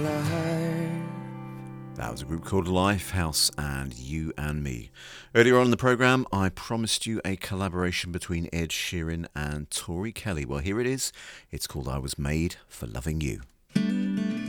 That was a group called Lifehouse and You and Me. Earlier on in the programme, I promised you a collaboration between Ed Sheeran and Tori Kelly. Well, here it is. It's called I Was Made for Loving You.